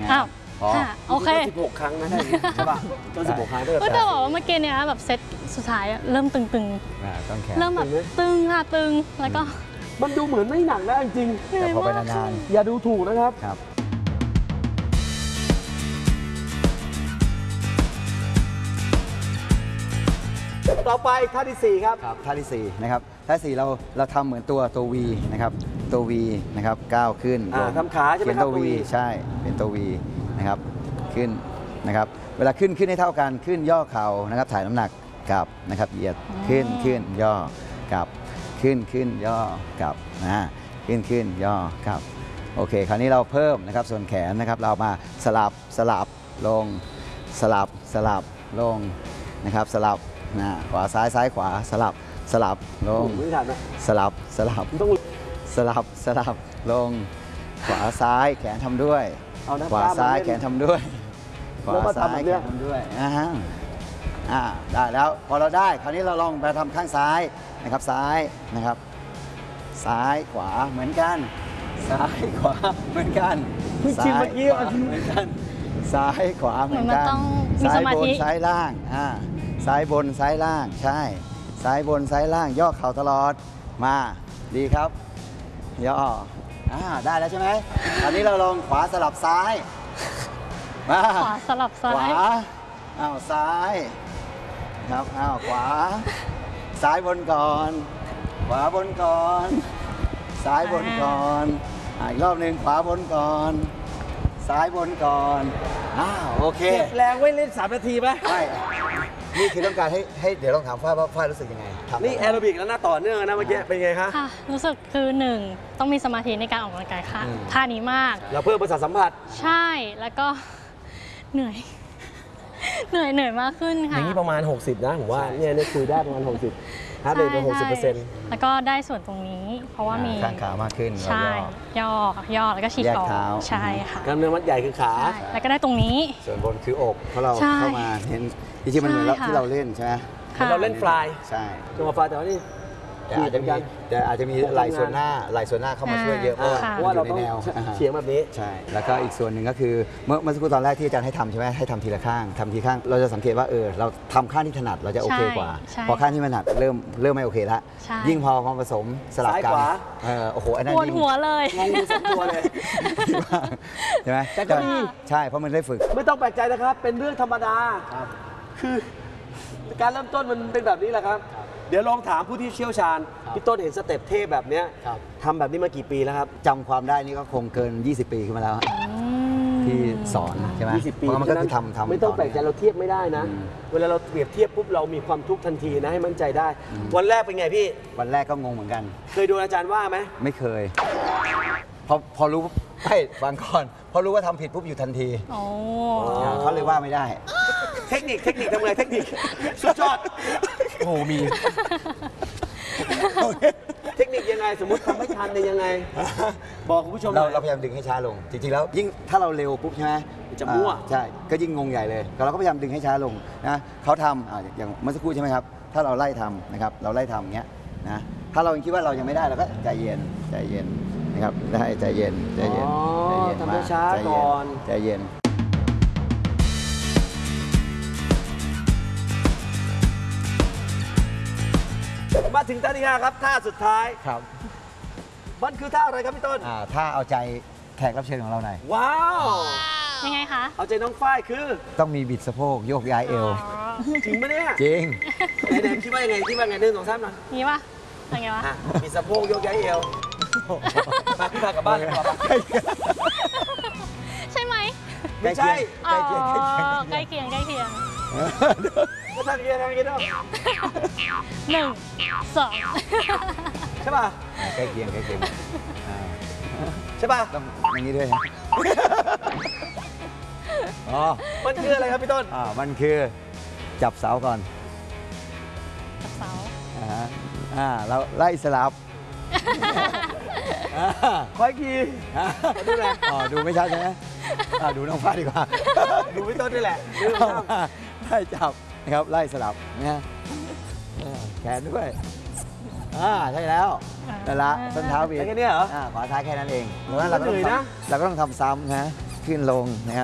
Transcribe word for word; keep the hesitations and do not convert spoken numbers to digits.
อ้าวโอเคสิบหกครั้งนะใช่ป่ะต้นสิบหกครั้งก็ก็จะบอกว่าเมื่อกี้เนี่ยแบบเซตสุดท้ายเริ่มตึงๆต้องแขนเริ่มแบบตึงค่ะตึงแล้วก็มันดูเหมือนไม่หนักนะจริงแต่พอไปนานๆอย่าดูถูกนะครับครับต่อไปท่าที่สี่ครับครับท่าที่สี่นะครับท่าสี่เราเราทำเหมือนตัวตัว V นะครับตัว V นะครับก้าวขึ้นทำขาใช่ไหมครับตัว V ใช่เป็นตัว V นะครับขึ้นนะครับเวลาขึ้นขึ้นให้เท่ากันขึ้นย่อเข่านะครับถ่ายน้ำหนักกลับนะครับเหยียดขึ้นขึ้นย่อกลับขึ้นขึ้นย่อกลับนะขึ้นขึ้นย่อกลับโอเคคราวนี้เราเพิ่มนะครับส่วนแขนนะครับเรามาสลับสลับลงสลับสลับลงนะครับสลับนะขวาซ้ายซ้ายขวาสลับสลับลงสลับสลับสลับสลับลงขวาซ้ายแขนทำด้วยขวาซ้ายแขนทำด้วยขวาซ้ายแขนทำด้วยอ่าอ่าได้แล้วพอเราได้คราวนี้เราลองไปทำข้างซ้ายนะครับซ้ายนะครับซ้ายขวาเหมือนกันซ้ายขวาเหมือนกันซ้ายขวาเหมือนกันซ้ายขวาเหมือนกันซ้ายบนซ้ายล่างอ่าซ้ายบนซ้ายล่างใช่ซ้ายบนซ้ายล่างย่อเข่าตลอดมาดีครับย่ออ่าได้แล้วใช่ไหมคราวนี้เราลองขวาสลับซ้ายมาขวาสลับซ้ายขวาอ้าวซ้ายครับอ้าวขวาซ้ายบนก่อนขวาบนก่อนซ้ายบนก่อนอีกรอบหนึ่งขวาบนก่อนซ้ายบนก่อนอ้าวโอเคเก็บแรงไว้เล่นสามนาทีไหมไม่นี่คือต้องการให้ให้เดี๋ยวลองถามฝ้ายว่าฝ้ายรู้สึกยังไงนี่แอโรบิกแล้วหน้าต่อเนื่องนะเมื่อกี้เป็นไงคะค่ะรู้สึกคือหนึ่งต้องมีสมาธิในการออกกำลังกายค่ะท่านี้มากเราเพิ่มประสาทสัมผัสใช่แล้วก็เหนื่อยเหนื่อยเหนื่อยมากขึ้นค่ะอย่างนี้ประมาณหกสิบนะผมว่าเนี่ยเนี่ยคุยได้ประมาณหกสิบฮาร์ดเรทเป็นหกสิบเปอร์เซ็นต์แล้วก็ได้ส่วนตรงนี้เพราะว่ามีข้างขามากขึ้นใช่ย่อย่อแล้วก็ชี้คอใช่ค่ะกล้ามเนื้อมัดใหญ่คือขาแล้วก็ได้ตรงนี้ส่วนบนคืออกเพราะเราเข้ามาเห็นจริงๆมันเหมือนที่เราเล่นใช่ไหมเราเล่นฟลายใช่จังหวะฟลายแต่ว่านี่แต่อาจจะมีแต่อาจจะมีไหล่ส่วนหน้าไหล่ส่วนหน้าเข้ามาช่วยเยอะเพราะว่าเราต้องเฉียงแบบนี้ใช่แล้วก็อีกส่วนหนึ่งก็คือเมื่อเมื่อสักครู่ตอนแรกที่อาจารย์ให้ทำใช่ไหมให้ทำทีละข้างทำทีข้างเราจะสังเกตว่าเออเราทำข้างที่ถนัดเราจะโอเคกว่าพอข้างที่ไม่ถนัดเริ่มเริ่มไม่โอเคละยิ่งพอมาผสมสลับกันเออโอ้โหอันนั้นปวดหัวเลยงงสองตัวเลยใช่ไหมแต่ก็ดีใช่เพราะมันได้ฝึกไม่ต้องแปลกใจนะครับเป็นเรื่องธรรมดาคือการเริ่มต้นมันเป็นแบบนี้แหละครับเดี๋ยวลองถามผู้ที่เชี่ยวชาญพี่ต้นเห็นสเต็ปเทพแบบนี้ทำแบบนี้มากี่ปีแล้วครับจำความได้นี่ก็คงเกินยี่สิบปีขึ้นมาแล้วที่สอนใช่ไหมยี่สิบปีมันก็คือทำทำไม่ต้องแปลกใจเราเทียบไม่ได้นะเวลาเราเปรียบเทียบปุ๊บเรามีความทุกข์ทันทีนะให้มั่นใจได้วันแรกเป็นไงพี่วันแรกก็งงเหมือนกันเคยโดนอาจารย์ว่าไหมไม่เคยพอพอรู้ให้ฟังก่อนพอรู้ว่าทำผิดปุ๊บอยู่ทันทีเขาเลยว่าไม่ได้เทคนิคเทคนิคทำไงเทคนิคสุดยอดโอ้โหมีเทคนิคยังไงสมมติทำไม่ทันเนี่ยยังไงบอกคุณผู้ชมเราเราพยายามดึงให้ช้าลงจริงๆแล้วยิ่งถ้าเราเร็วปุ๊บใช่ไหมจะมั่วใช่ก็ยิ่งงงใหญ่เลยเราก็พยายามดึงให้ช้าลงนะเขาทำอย่างเมื่อสักครู่ใช่ไหมครับถ้าเราไล่ทำนะครับเราไล่ทำอย่างเงี้ยนะถ้าเราคิดว่าเรายังไม่ได้เราก็ใจเย็นใจเย็นนะครับได้ใจเย็นใจเย็นใจเย็นทำช้าก่อนใจเย็นมาถึงท่าที่ห้าครับท่าสุดท้ายครับมันคือท่าอะไรครับพี่ต้นอ่าท่าเอาใจแขกรับเชิญของเราหน่อยว้าวยังไงคะเอาใจน้องฝ้ายคือต้องมีบิดสะโพกโยกย้ายเอวจริงปะเนี่ยจริงไหนๆคิดว่ายังไงคิดว่าไงหนึ่งสองสามหน่อยนี่ปะยังไงวะบิดสะโพกโยกย้ายเอวมาพี่พากลับบ้านใช่ไหมไม่ใช่ใกล้เคียงใกล้เคียงใกล้เคียงก็ทำยังไงทำยังไงเนาะหนึ่งสองใช่ป่ะใกล้เคียงใกล้เคียงใช่ป่ะต้องอย่างนี้ด้วยอ๋อมันคืออะไรครับพี่ต้นอ่ามันคือจับเสาก่อนจับเสาอ่าอ่าเราไล่สลับคอยขี่ดูแลอ๋อดูไม่ชัดใช่ไหมดูน้องฟ้าดีกว่าดูพี่ต้นนี่แหละไล่จับนะครับไล่สลับนะแขนด้วยอ่าใช่แล้วนั่นละส้นเท้าบีบแค่นี้เหรอขวาซ้ายแค่นั้นเองเพราะฉะนั้นเราก็ต้องเราก็ต้องทำซ้ำนะขึ้นลงนะฮะ